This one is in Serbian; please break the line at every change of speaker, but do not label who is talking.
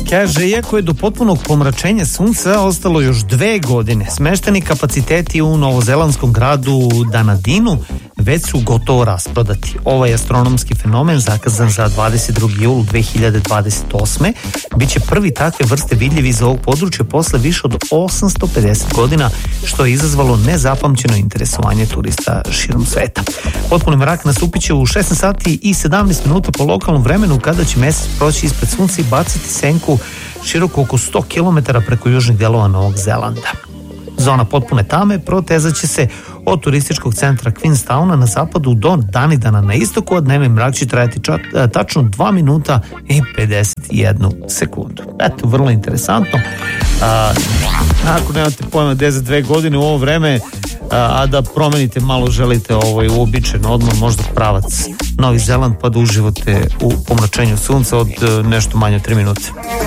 Kaže, iako je do potpunog pomračenja sunca ostalo još 2 godine, smešteni kapaciteti u novozelandskom gradu Danadinu već su gotovo rasprodati. Ovaj astronomski fenomen, zakazan za 22. jul 2028. biće prvi takve vrste vidljiv iz ovog područja posle više od 850 godina, što je izazvalo nezapamćeno interesovanje turista širom sveta. Potpuni mrak nastupiće u 16 sati i 17 minuta po lokalnom vremenu, kada će mesec proći ispred sunca i baciti senku široko oko 100 km preko južnih delova Novog Zelanda. Zona potpune tame protezaće se od turističkog centra Queenstowna na zapadu do Danidana na istoku, a dnevni mrak će trajati tačno 2 minuta i 51 sekundu. Eto, vrlo interesantno. Ako nemate pojma gde za 2 godine u ovo vreme, a da promenite malo, želite uobičajen odmor, možda pravac Novi Zeland, pa da uživate u pomračenju sunca od nešto manje od 3 minute.